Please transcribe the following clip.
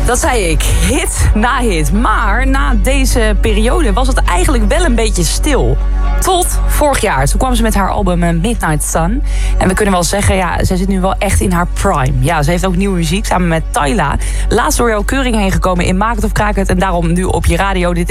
Dat zei ik. Hit na hit. Maar na deze periode was het eigenlijk wel een beetje stil. Tot vorig jaar. Toen kwam ze met haar album Midnight Sun. En we kunnen wel zeggen, ja, zij zit nu wel echt in haar prime. Ja, ze heeft ook nieuwe muziek samen met Tyla. Laatst door jouw keuring heen gekomen in Maak het of Kraak het. En daarom nu op je radio. Dit is